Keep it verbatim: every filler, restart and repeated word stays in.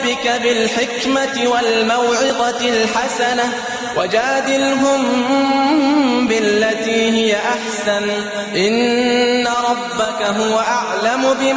ربك بالحكمة والموعظة الحسنة وجادلهم بالتي هي أحسن إن ربك هو أعلم بمن